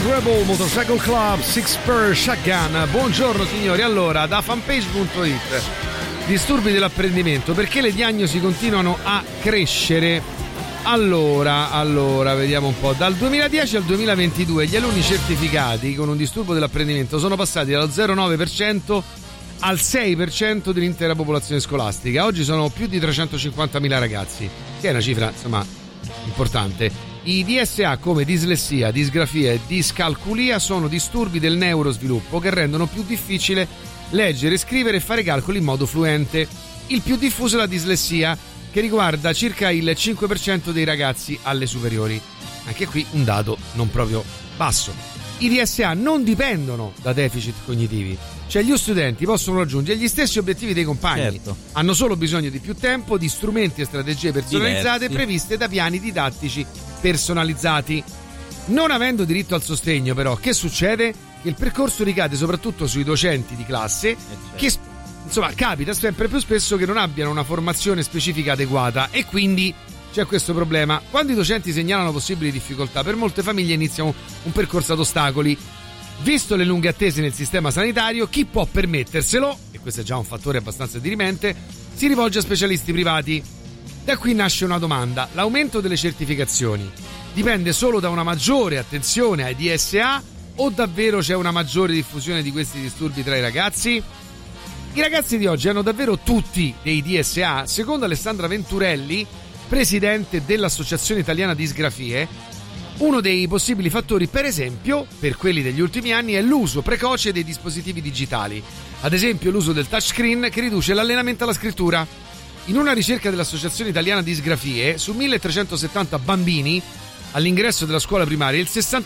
Rebel Motorcycle Club, Six per Shotgun. Buongiorno signori, allora da fanpage.it, disturbi dell'apprendimento, perché le diagnosi continuano a crescere? Allora, vediamo un po'. Dal 2010 al 2022 gli alunni certificati con un disturbo dell'apprendimento sono passati dallo 0,9% al 6% dell'intera popolazione scolastica. Oggi sono più di 350.000 ragazzi, che è una cifra insomma importante. I DSA come dislessia, disgrafia e discalculia sono disturbi del neurosviluppo che rendono più difficile leggere, scrivere e fare calcoli in modo fluente. Il più diffuso è la dislessia, che riguarda circa il 5% dei ragazzi alle superiori. Anche qui un dato non proprio basso. I DSA non dipendono da deficit cognitivi, cioè gli studenti possono raggiungere gli stessi obiettivi dei compagni, certo. Hanno solo bisogno di più tempo, di strumenti e strategie personalizzate previste da piani didattici personalizzati. Non avendo diritto al sostegno, però, che succede? Che il percorso ricade soprattutto sui docenti di classe, che insomma capita sempre più spesso che non abbiano una formazione specifica adeguata, e quindi c'è questo problema. Quando i docenti segnalano possibili difficoltà, per molte famiglie inizia un percorso ad ostacoli. Visto le lunghe attese nel sistema sanitario, chi può permetterselo, e questo è già un fattore abbastanza dirimente, si rivolge a specialisti privati. Da qui nasce una domanda: l'aumento delle certificazioni dipende solo da una maggiore attenzione ai DSA o davvero c'è una maggiore diffusione di questi disturbi tra i ragazzi? I ragazzi di oggi hanno davvero tutti dei DSA? Secondo Alessandra Venturelli, presidente dell'Associazione Italiana Disgrafie, uno dei possibili fattori, per esempio, per quelli degli ultimi anni, è l'uso precoce dei dispositivi digitali. Ad esempio l'uso del touchscreen, che riduce l'allenamento alla scrittura. In una ricerca dell'Associazione Italiana Disgrafie, su 1370 bambini all'ingresso della scuola primaria, il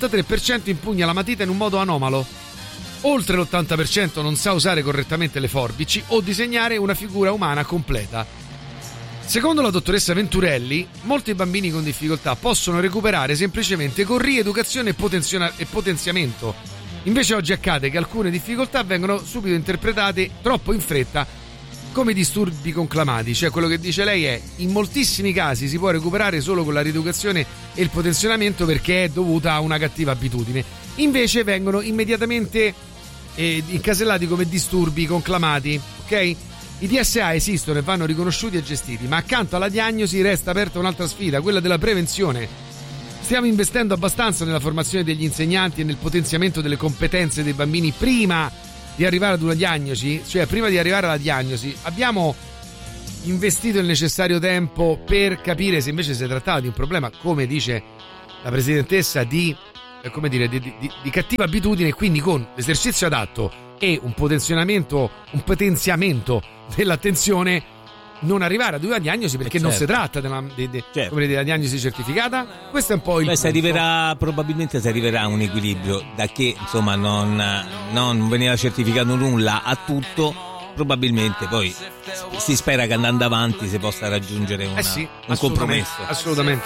63% impugna la matita in un modo anomalo. Oltre l'80% non sa usare correttamente le forbici o disegnare una figura umana completa. Secondo la dottoressa Venturelli, molti bambini con difficoltà possono recuperare semplicemente con rieducazione e potenziamento. Invece oggi accade che alcune difficoltà vengono subito interpretate troppo in fretta come disturbi conclamati. Cioè, quello che dice lei è: in moltissimi casi si può recuperare solo con la rieducazione e il potenzionamento perché è dovuta a una cattiva abitudine. Invece vengono immediatamente incasellati come disturbi conclamati, ok? I DSA esistono e vanno riconosciuti e gestiti, ma accanto alla diagnosi resta aperta un'altra sfida, quella della prevenzione. Stiamo investendo abbastanza nella formazione degli insegnanti e nel potenziamento delle competenze dei bambini prima di arrivare ad una diagnosi? Cioè, prima di arrivare alla diagnosi abbiamo investito il necessario tempo per capire se invece si trattava di un problema, come dice la presidentessa, di cattiva abitudine, e quindi con l'esercizio adatto e un potenziamento dell'attenzione non arrivare ad una diagnosi, perché non si tratta della diagnosi certificata. Questo è un po' il punto. Probabilmente si arriverà a un equilibrio, da che insomma non veniva certificato nulla a tutto. Probabilmente poi si spera che andando avanti si possa raggiungere un compromesso. Assolutamente.